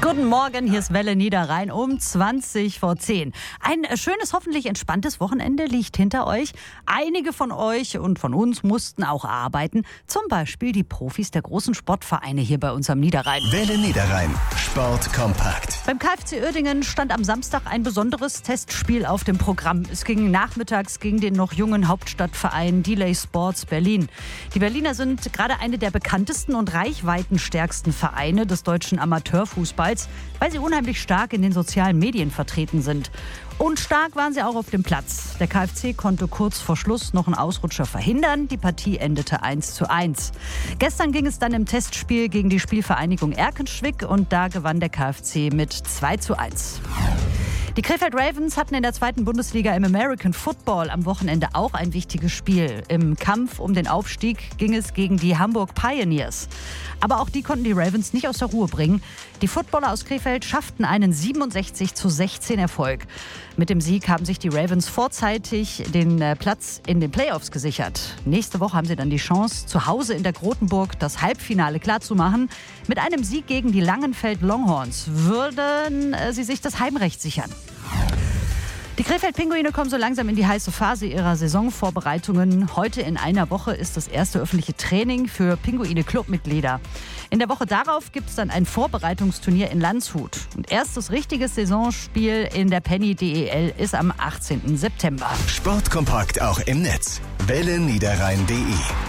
Guten Morgen, hier ist Welle Niederrhein um 20:10. Ein schönes, hoffentlich entspanntes Wochenende liegt hinter euch. Einige von euch und von uns mussten auch arbeiten. Zum Beispiel die Profis der großen Sportvereine hier bei uns am Niederrhein. Welle Niederrhein, Sport kompakt. Beim KfC Uerdingen stand am Samstag ein besonderes Testspiel auf dem Programm. Es ging nachmittags gegen den noch jungen Hauptstadtverein Delay Sports Berlin. Die Berliner sind gerade eine der bekanntesten und reichweitenstärksten Vereine des deutschen Amateurfußballs, weil sie unheimlich stark in den sozialen Medien vertreten sind. Und stark waren sie auch auf dem Platz. Der KfC konnte kurz vor Schluss noch einen Ausrutscher verhindern. Die Partie endete 1:1. Gestern ging es dann im Testspiel gegen die Spielvereinigung Erkenschwick und da gewann der KfC mit 2:1. Die Krefeld Ravens hatten in der 2. Bundesliga im American Football am Wochenende auch ein wichtiges Spiel. Im Kampf um den Aufstieg ging es gegen die Hamburg Pioneers. Aber auch die konnten die Ravens nicht aus der Ruhe bringen. Die Footballer aus Krefeld schafften einen 67:16 Erfolg. Mit dem Sieg haben sich die Ravens vorzeitig den Platz in den Playoffs gesichert. Nächste Woche haben sie dann die Chance, zu Hause in der Grotenburg das Halbfinale klarzumachen. Mit einem Sieg gegen die Langenfeld Longhorns würden sie sich das Heimrecht sichern. Die Krefeld-Pinguine kommen so langsam in die heiße Phase ihrer Saisonvorbereitungen. Heute in einer Woche ist das erste öffentliche Training für Pinguine-Clubmitglieder. In der Woche darauf gibt es dann ein Vorbereitungsturnier in Landshut. Und erstes richtiges Saisonspiel in der Penny DEL ist am 18. September. Sport kompakt auch im Netz. welleniederrhein.de